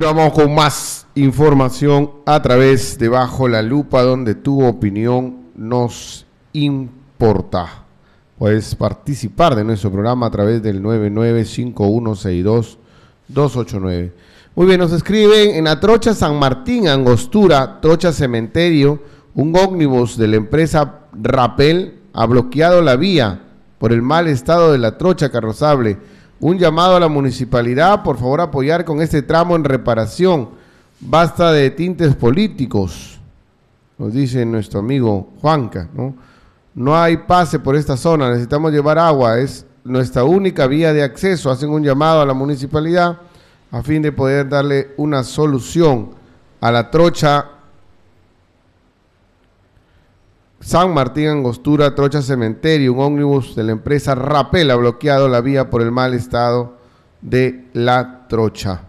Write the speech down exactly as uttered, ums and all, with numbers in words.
Continuamos con más información a través de Bajo la Lupa, donde tu opinión nos importa. Puedes participar de nuestro programa a través del nueve nueve cinco uno seis dos dos ocho nueve. Muy bien, nos escriben en la Trocha San Martín, Angostura, Trocha Cementerio, un ómnibus de la empresa Rapel ha bloqueado la vía por el mal estado de la trocha carrozable. Un llamado a la municipalidad, por favor apoyar con este tramo en reparación. Basta de tintes políticos, nos dice nuestro amigo Juanca, ¿no? No hay pase por esta zona, necesitamos llevar agua, es nuestra única vía de acceso. Hacen un llamado a la municipalidad a fin de poder darle una solución a la trocha San Martín, Angostura, Trocha Cementerio. Un ómnibus de la empresa Rapel ha bloqueado la vía por el mal estado de la trocha.